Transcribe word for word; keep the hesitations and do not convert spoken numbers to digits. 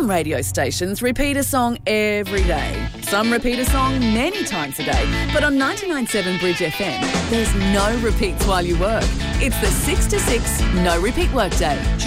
Some radio stations repeat a song every day. Some repeat a song many times a day. But on ninety-nine point seven Bridge F M, there's no repeats while you work. It's the six to six no repeat workday.